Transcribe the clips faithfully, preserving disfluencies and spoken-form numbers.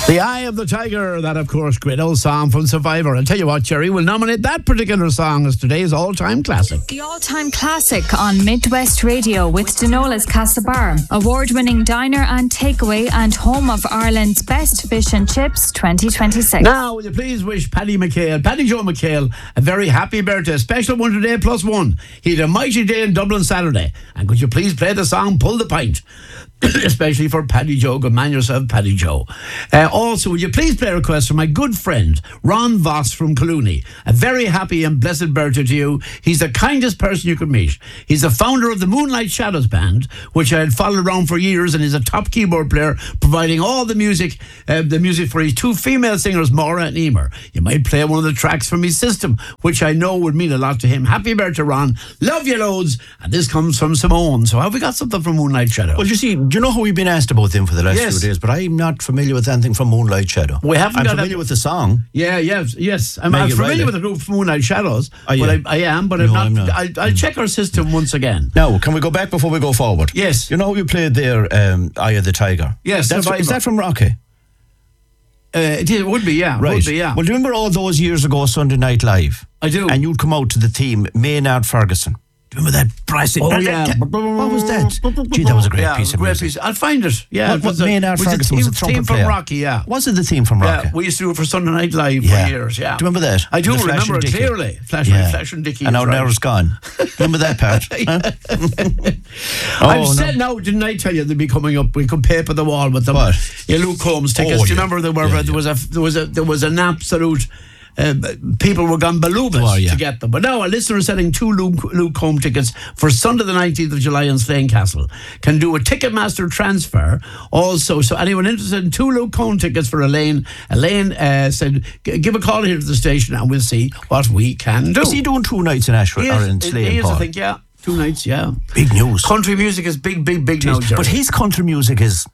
The Eye of the Tiger, that of course great old song from Survivor. I'll tell you what, Jerry, we'll nominate that particular song as today's all-time classic. The all-time classic on Midwest Radio with Denola's Castlebar, award-winning diner and takeaway and home of Ireland's best fish and chips twenty twenty-six. Now, will you please wish Paddy McHale, Paddy Joe McHale, a very happy birthday. Special one today plus one. He had a mighty day in Dublin Saturday. And could you please play the song Pull the Pint? Especially for Paddy Joe. Good man yourself, Paddy Joe. Uh, also, would you please play a request from my good friend, Ron Voss from Colooney. A very happy and blessed birthday to you. He's the kindest person you could meet. He's the founder of the Moonlight Shadows Band, which I had followed around for years, and he's a top keyboard player, providing all the music, uh, the music for his two female singers, Maura and Emer. You might play one of the tracks from his system, which I know would mean a lot to him. Happy birthday, Ron. Love you loads. And this comes from Simone. So have we got something from Moonlight Shadow? Well, you see, do you know how we've been asked about them for the last Yes. few days? But I'm not familiar with anything from Moonlight Shadow. We haven't I'm got familiar a- with the song. Yeah, yes, yes. I'm, I'm Maggie familiar Riley. with the group Moonlight Shadows. Are you? But I, I am, but No, I'm not. I'm not. I'll, I'll check our system once again. Now, can we go back before we go forward? Yes. You know how you played there, um, Eye of the Tiger? Yes, That's, Survivor. is that from Rocky? Uh, it, is- it would be, yeah. Right. Would be, yeah. Well, do you remember all those years ago, Sunday Night Live? I do. And you'd come out to the theme, Maynard Ferguson. Do you remember that? Brassy? Oh, yeah. What was that? Gee, that was a great yeah, piece of great music. piece. I'll find it. Yeah, What, it what was a- Maynard was a Ferguson team, was a trumpet team player. from Rocky, yeah. Was it the theme from Rocky? Yeah, we used to do it for Sunday Night Live Yeah. for years, yeah. Do you remember that? I do The Flash remember and it Dickie. clearly. Flash, Yeah. Flash and Dickie. And is now right. now it's gone. Remember that part? Huh? Oh, I've no. said now, didn't I tell you they'd be coming up? We could paper the wall with them. What? Yeah, Luke Combs tickets. Oh, Do you yeah. remember there were Yeah, there yeah. was a there was a there was an absolute. Uh, people were gone balubas Oh, yeah. to get them. But now a listener is selling two Luke, Luke Combs tickets for Sunday the nineteenth of July in Slane Castle. Can do a Ticketmaster transfer also. So anyone interested in two Luke Combs tickets for Elaine, Elaine uh, said, "G- give a call here to the station and we'll see what we can do." Is he doing two nights in Ashford He or is, in he Slane, is, I Paul? think, yeah. Two nights, yeah. Big news. Country music is big, big, big now, Jerry. But his country music is,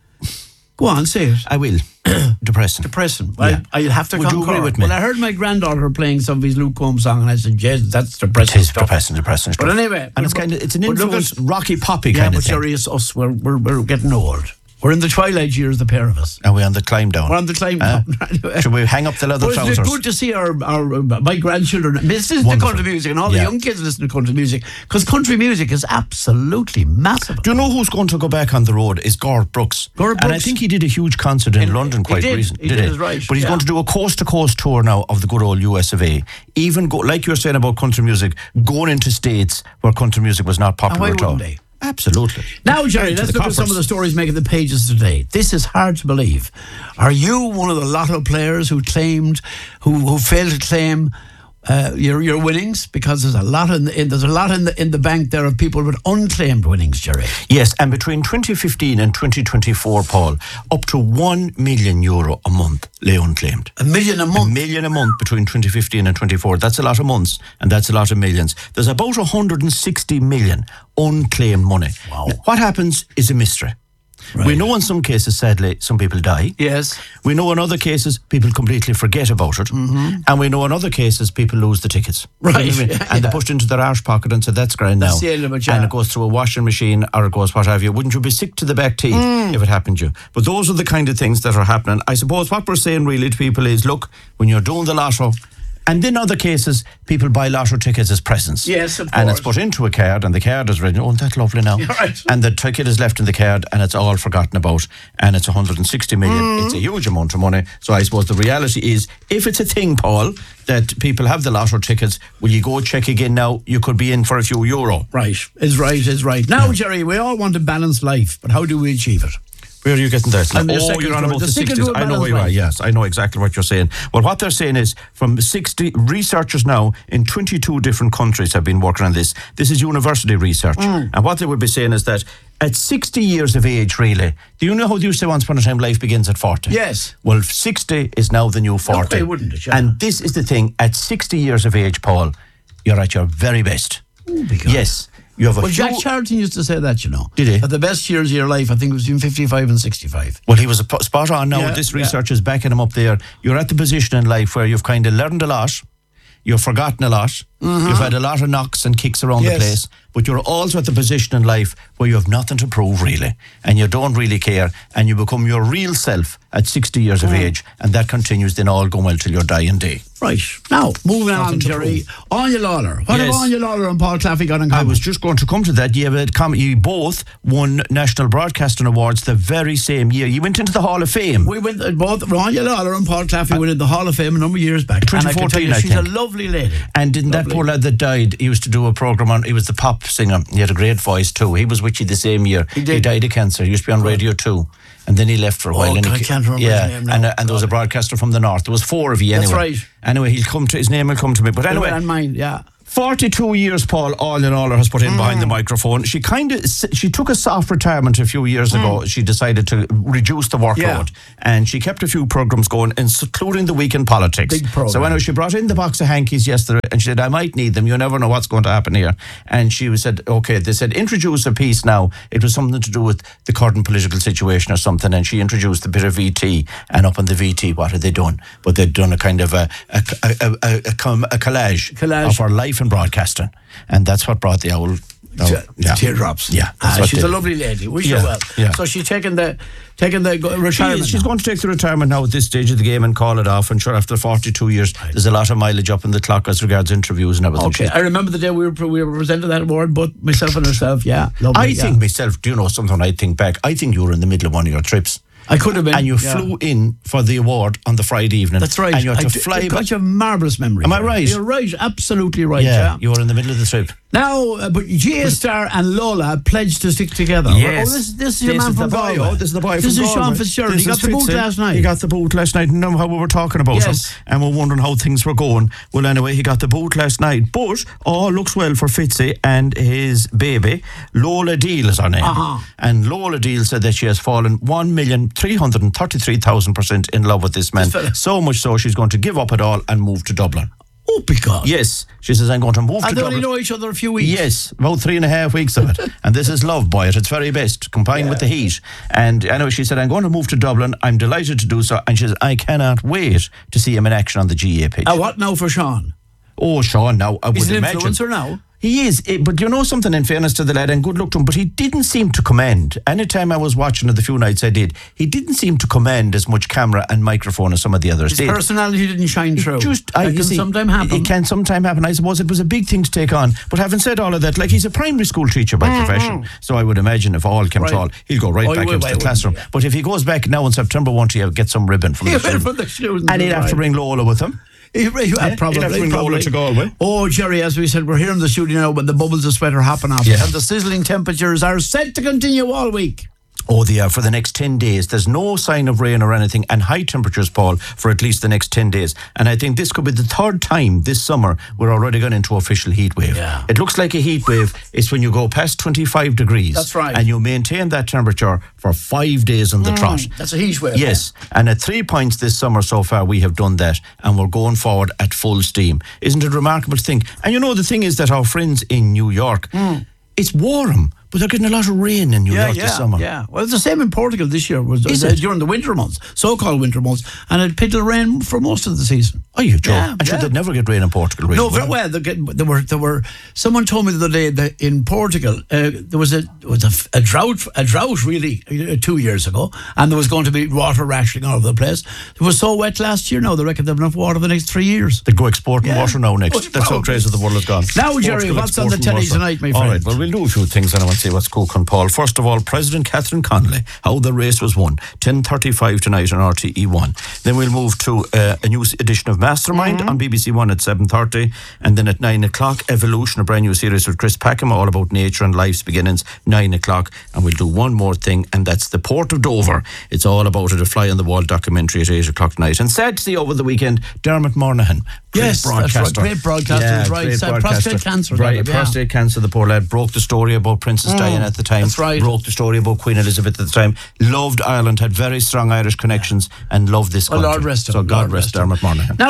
Go on, say it. I will, depressing. Depressing. Well, Yeah. I, I'll have to Would you concur. agree with me? Well, I heard my granddaughter playing some of his Luke Combs song and I said, yes, that's It depressing is stuff. depressing, depressing stuff. But anyway. and it's but- kind of it's an but look influence, at- rocky poppy Yeah, kind but of thing. Jerry, it's us. We're, we're, we're getting old. We're in the twilight years, the pair of us. Are we on the climb down? We're on the climb Uh, down. Anyway. Should we hang up the leather But it's trousers? good to see our, our uh, my grandchildren listen to Wonderful. country music and all Yeah. the young kids listen to country music because country music is absolutely massive. Do you know who's going to go back on the road? Is Garth Brooks. Garth And I Brooks. think he did a huge concert in In- London he quite did. recently. He did, is right, But he's yeah. going to do a coast-to-coast tour now of the good old U S of A. Even, go, like you were saying about country music, going into states where country music was not popular why at all. wouldn't they? Absolutely. Now, Jerry, Down to let's the look at some of coffers. the stories making the pages today. This is hard to believe. Are you one of the lotto players who claimed, who, who failed to claim uh, your your winnings? Because there's a lot in the in, there's a lot in the in the bank there of people with unclaimed winnings, Jerry. Yes, and between twenty fifteen and twenty twenty-four, Paul, up to one million euro a month lay unclaimed. A million a A month. million a month between twenty fifteen and twenty-four. That's a lot of months, and that's a lot of millions. There's about one hundred sixty million unclaimed money. Wow. Now, what happens is a mystery. We know in some cases, sadly, some people die. Yes. We know in other cases, people completely forget about it. Mm-hmm. And we know in other cases, people lose the tickets. Right. You know what I mean? Yeah, and yeah. they push it into their arse pocket and say, that's grand now. That's the end of it, yeah. And it goes through a washing machine or it goes what have you. Wouldn't you be sick to the back teeth Mm. if it happened to you? But those are the kind of things that are happening. I suppose what we're saying really to people is, look, when you're doing the lotto, and in other cases, people buy lotto tickets as presents. Yes, of And it's course. put into a card, and the card is written, oh, that's lovely now. Yeah, right. And the ticket is left in the card, and it's all forgotten about. And it's one hundred sixty million. Mm. It's a huge amount of money. So I suppose the reality is, if it's a thing, Paul, that people have the lotto tickets, will you go check again now? You could be in for a few euro. Right. Is right. Is right. Now, Jerry, we all want a balanced life, but how do we achieve it? Where are you getting that? I'm your oh, second you're on tour. about The the second sixties. tour I know balance where you are, line. yes. I know exactly what you're saying. Well, what they're saying is from sixty researchers now in twenty-two different countries have been working on this. This is university research. Mm. And what they would be saying is that at sixty years of age, really, do you know how they used to say once upon a time life begins at forty? Yes. Well, sixty is now the new forty. Okay, wouldn't it, yeah. And this is the thing. At sixty years of age, Paul, you're at your very best. because- Yes. You have a Well, few- Jack Charlton used to say that, you know. Did he? At the best years of your life, I think it was between fifty-five and sixty-five. Well, he was a p- spot on now. Yeah, This yeah. research is backing him up there. You're at the position in life where you've kind of learned a lot, you've forgotten a lot, you've had a lot of knocks and kicks around Yes. the place, but you're also at the position in life where you have nothing to prove really, and you don't really care, and you become your real self at sixty years of mm. age, and that continues then all going well till your dying day. Right. Now, moving nothing on, Jerry. Anya Lawler. What yes. have Anya Lawler and Paul Claffey got in common? I was just going to come to that. Yeah, but com- you both won National Broadcasting Awards the very same year. You went into the Hall of Fame. We went, uh, both Anya Lawler and Paul Claffey uh, went into the Hall of Fame a number of years back. twenty fourteen, and I can tell you, I she's think. a lovely lady. And didn't lovely. that poor lad that died, he used to do a programme on, he was the pop singer. He had a great voice too. He was with you the same year. He, did. he died of cancer. He used to be on Radio two. And then he left for a while. Oh, and I he, can't remember yeah, his name now. And, uh, and there was a broadcaster from the north. There was four of you anyway. That's right. Anyway, he'll come to, his name will come to me. But anyway. On mine, yeah. forty-two years Paul all in all has put in mm. behind the microphone. She kind of she took a soft retirement a few years mm. ago. She decided to reduce the workload, yeah. and she kept a few programs going, including the Week in Politics. Big program. So anyway, she brought in the box of hankies yesterday, and she said, I might need them, you never know what's going to happen here. And she said, okay, they said introduce a piece now. It was something to do with the current political situation or something, and she introduced a bit of V T, and up on the V T, what had they done? But they'd done a kind of a a, a, a, a, a collage, collage of her life in broadcasting. And that's what brought the owl. Oh, Te- yeah. teardrops. Yeah, ah, she's a lovely lady. Wish yeah, her well. Yeah. So she's taking the taking the retirement. She, she's now. going to take the retirement now at this stage of the game and call it off. And sure, after forty-two years, right. there's a lot of mileage up in the clock as regards interviews and everything. Okay, I remember the day we were we were presented that award, but myself and herself. Yeah, lovely, I yeah. think myself. Do you know something? I think back. I think you were in the middle of one of your trips. I could have been. And you yeah. flew in for the award on the Friday evening. That's right. And you had to I fly d- back. You have marvellous memory. Am I right? You're right. Absolutely right. Yeah, yeah. you were in the middle of the trip. Now, uh, but G A Star and Lola pledged to stick together. Yes. Oh, this, this is your this man is from the boy, Galway. oh, This is the boy this from This is Galway. Sean Fitzgerald. This he got the boot Fitzy. last night. He got the boot last night. Know how we were talking about yes. him. And we're wondering how things were going. Well, anyway, he got the boot last night. But all looks well for Fitzy and his baby. Lola Deal is her name. Uh-huh. And Lola Deal said that she has fallen one million three hundred thirty-three thousand percent in love with this man. This so much so she's going to give up it all and move to Dublin. Oh, because yes, she says I'm going to move and to they Dublin. only know each other a few weeks. Yes, about three and a half weeks of it, and this is love, boy, at its very best, combined yeah. with the heat. And anyway, she said I'm going to move to Dublin. I'm delighted to do so, and she says I cannot wait to see him in action on the G A pitch. Uh, what now for Sean? Oh, Sean, now I He's would an imagine influencer now. He is, but you know something, in fairness to the lad, and good luck to him, but he didn't seem to command. Anytime I was watching it the few nights I did, he didn't seem to command as much camera and microphone as some of the others His did. personality didn't shine through. It just, I, that can see, sometimes happen. It can sometimes happen. I suppose it was a big thing to take on. But having said all of that, like he's a primary school teacher by mm-hmm. profession, so I would imagine if all came right. to all, he'll go right oh, back will, into the will, classroom. yeah. But if he goes back now in September, won't he get some ribbon from the students? From the students? And he'd have right. to bring Lola with him. Yeah, yeah, probably. He'd have to bring Lola to Galway. Oh, Jerry, as we said, we're here in the studio now, but the bubbles of sweat are hopping off. Yeah. And the sizzling temperatures are set to continue all week. Oh, they are for the next ten days. There's no sign of rain or anything, and high temperatures, Paul, for at least the next ten days. And I think this could be the third time this summer we're already gone into official heat wave. Yeah. It looks like a heat wave. It's when you go past twenty-five degrees. That's right. And you maintain that temperature for five days on the mm, trot. That's a heat wave. Yes. And at three points this summer so far, we have done that, and we're going forward at full steam. Isn't it remarkable to think? And you know, the thing is that our friends in New York, mm. it's warm, but they're getting a lot of rain in New yeah, York yeah, this summer. Yeah, well, it's the same in Portugal this year. Was is uh, it? During the winter months, so-called winter months, and it picked rain for most of the season. Oh, you Joe? Yeah, I'm sure yeah. they'd never get rain in Portugal. Really, no, very well. They get, there were there were. Someone told me the other day that in Portugal uh, there was a was a, a drought a drought really uh, two years ago, and there was going to be water rationing all over the place. It was so wet last year. Now they reckon they have enough water for the next three years. They'd go exporting yeah. water now next. Oh, That's how crazy the world has gone. Now, Jerry, Portugal what's on the telly water. tonight, my friend? All right, well, we'll do a few things and I want to see what's cooking, Paul. First of all, President Catherine Connolly, how the race was won. ten thirty-five tonight on R T E one. Then we'll move to uh, a new edition of Mastermind mm-hmm. on B B C One at seven thirty. And then at nine o'clock, Evolution, a brand new series with Chris Packham, all about nature and life's beginnings, nine o'clock. And we'll do one more thing, and that's the Port of Dover. It's all about it, a fly on the wall documentary at eight o'clock tonight. And sad to see over the weekend, Dermot Monaghan. Yes, that's right. Great broadcaster. Yeah, right. Great So broadcaster. prostate cancer. Right, yeah. prostate cancer, the poor lad. Broke the story about Princess mm, Diana at the time. That's right. Broke the story about Queen Elizabeth at the time. Loved Ireland, had very strong Irish connections, and loved this well, country. Lord rest him. So God Lord rest rest Dermot Monaghan. Now,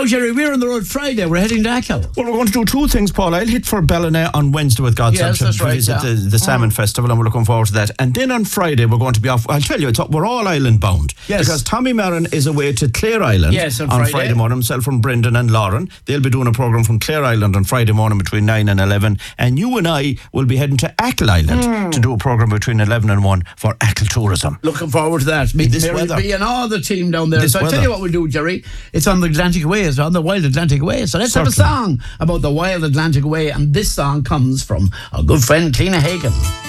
Jerry, we're on the road Friday. We're heading to Achill. Well, we're going to do two things, Paul. I'll hit for Ballina on Wednesday with God's Yes, help that's to right, visit yeah. the, the Salmon Festival, and we're looking forward to that. And then on Friday, we're going to be off. I'll tell you, it's, we're all island bound. Yes. Because Tommy Marin is away to Clare Island Yes, on on Friday. Friday morning. Himself from Brendan and Lauren. They'll be doing a programme from Clare Island on Friday morning between nine and eleven. And you and I will be heading to Achill Island Mm. to do a programme between eleven and one for Achill Tourism. Looking forward to that. Meet this Mary weather. B and all the team down there. This so I'll tell weather. you what we'll do, Jerry. It's on the Atlantic Way. It's on the Wild Atlantic Way. So let's Certainly. have a song about the Wild Atlantic Way. And this song comes from our good friend Tina Hagen.